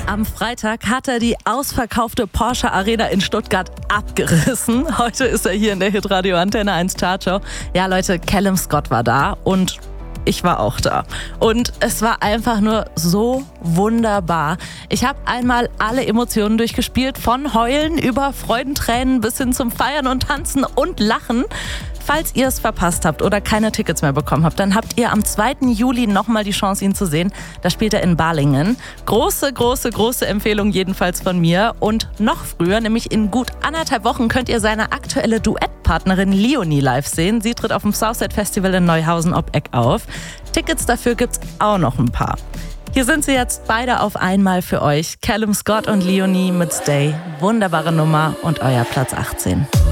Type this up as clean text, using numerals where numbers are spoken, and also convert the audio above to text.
Am Freitag hat er die ausverkaufte Porsche Arena in Stuttgart abgerissen. Heute ist er hier in der Hitradio Antenne 1 Chartshow. Ja Leute, Callum Scott war da und ich war auch da. Und es war einfach nur so wunderbar. Ich habe einmal alle Emotionen durchgespielt, von Heulen über Freudentränen bis hin zum Feiern und Tanzen und Lachen. Falls ihr es verpasst habt oder keine Tickets mehr bekommen habt, dann habt ihr am 2. Juli nochmal die Chance, ihn zu sehen. Da spielt er in Balingen. Große Empfehlung jedenfalls von mir. Und noch früher, nämlich in gut 1,5 Wochen, könnt ihr seine aktuelle Duettpartnerin Leonie live sehen. Sie tritt auf dem Southside Festival in Neuhausen ob Eck auf. Tickets dafür gibt's auch noch ein paar. Hier sind sie jetzt beide auf einmal für euch. Callum Scott und Leonie mit Stay. Wunderbare Nummer und euer Platz 18.